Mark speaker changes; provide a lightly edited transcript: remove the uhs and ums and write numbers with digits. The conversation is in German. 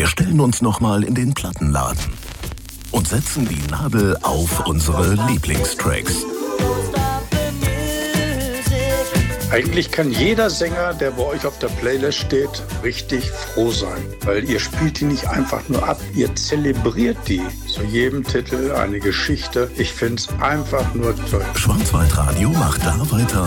Speaker 1: stellen uns nochmal in den Plattenladen und setzen die Nadel auf unsere Lieblingstracks.
Speaker 2: Eigentlich kann jeder Sänger, der bei euch auf der Playlist steht, richtig froh sein, weil ihr spielt die nicht einfach nur ab, ihr zelebriert die. Zu jedem Titel eine Geschichte. Ich find's einfach nur toll.
Speaker 1: Schwarzwaldradio macht da weiter,